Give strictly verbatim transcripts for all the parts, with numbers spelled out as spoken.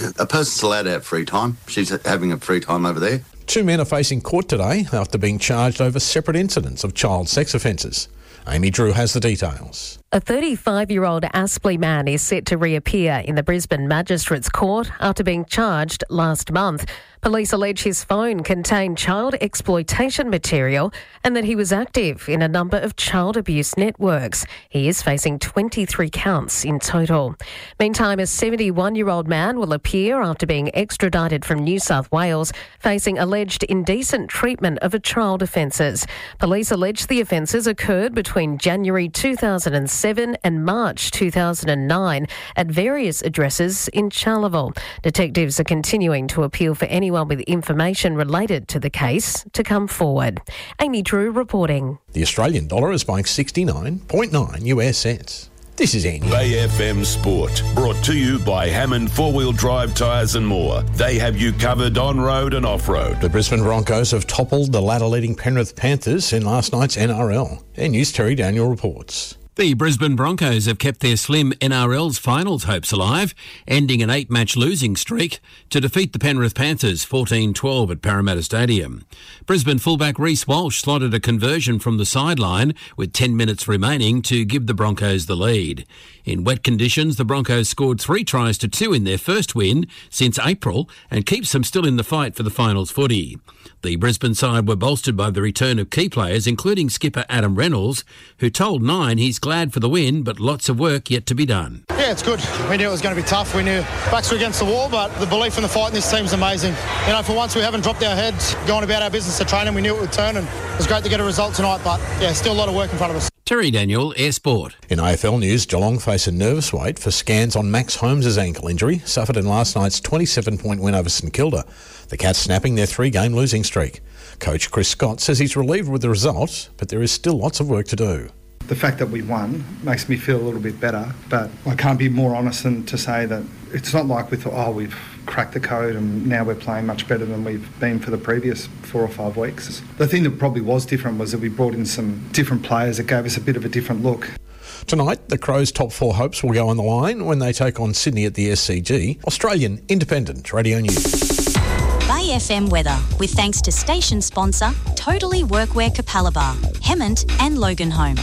A person's allowed to have free time. She's having a free time over there. Two men are facing court today after being charged over separate incidents of child sex offences. Amy Drew has the details. A thirty-five-year-old Aspley man is set to reappear in the Brisbane Magistrates Court after being charged last month. Police allege his phone contained child exploitation material and that he was active in a number of child abuse networks. He is facing twenty-three counts in total. Meantime, a seventy-one-year-old man will appear after being extradited from New South Wales, facing alleged indecent treatment of a child offences. Police allege the offences occurred between January two thousand seven and March two thousand nine at various addresses in Charleville. Detectives are continuing to appeal for anyone with information related to the case to come forward. Amy Drew reporting. The Australian dollar is buying sixty-nine point nine US cents. This is Andy. Bay F M Sport, brought to you by Hammond Four-Wheel Drive Tyres and more. They have you covered on-road and off-road. The Brisbane Broncos have toppled the ladder-leading Penrith Panthers in last night's N R L. Air News' Terry Daniel reports. The Brisbane Broncos have kept their slim N R L's finals hopes alive, ending an eight-match losing streak to defeat the Penrith Panthers fourteen twelve at Parramatta Stadium. Brisbane fullback Reece Walsh slotted a conversion from the sideline with ten minutes remaining to give the Broncos the lead. In wet conditions, the Broncos scored three tries to two in their first win since April and keeps them still in the fight for the finals footy. The Brisbane side were bolstered by the return of key players, including skipper Adam Reynolds, who told Nine he's glad for the win, but lots of work yet to be done. Yeah, it's good. We knew it was going to be tough. We knew backs were against the wall, but the belief in the fight in this team's amazing. You know, for once we haven't dropped our heads, going about our business to training. We knew it would turn, and it was great to get a result tonight, but yeah, still a lot of work in front of us. Terry Daniel, Air Sport. In A F L news, Geelong face a nervous wait for scans on Max Holmes' ankle injury, suffered in last night's twenty-seven point win over St Kilda. The Cats snapping their three-game losing streak. Coach Chris Scott says he's relieved with the result, but there is still lots of work to do. The fact that we won makes me feel a little bit better, but I can't be more honest than to say that it's not like we thought, oh, we've cracked the code and now we're playing much better than we've been for the previous four or five weeks. The thing that probably was different was that we brought in some different players that gave us a bit of a different look. Tonight, the Crows' top four hopes will go on the line when they take on Sydney at the S C G. Australian Independent Radio News. Bay F M weather, with thanks to station sponsor Totally Workwear Capalaba, Hemmant and Loganholme.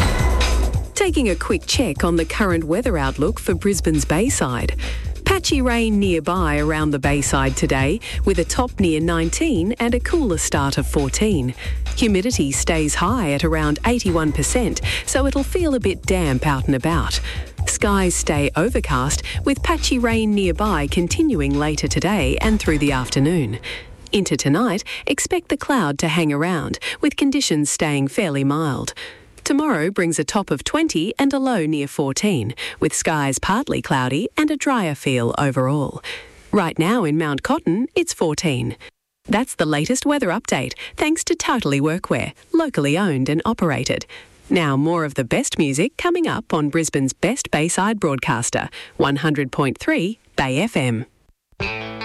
Taking a quick check on the current weather outlook for Brisbane's Bayside. Patchy rain nearby around the Bayside today, with a top near nineteen and a cooler start of fourteen. Humidity stays high at around eighty-one percent, so it'll feel a bit damp out and about. Skies stay overcast, with patchy rain nearby continuing later today and through the afternoon. Into tonight, expect the cloud to hang around, with conditions staying fairly mild. Tomorrow brings a top of twenty and a low near fourteen, with skies partly cloudy and a drier feel overall. Right now in Mount Cotton, it's fourteen. That's the latest weather update, thanks to Totally Workwear, locally owned and operated. Now more of the best music coming up on Brisbane's best Bayside broadcaster, one hundred point three Bay F M.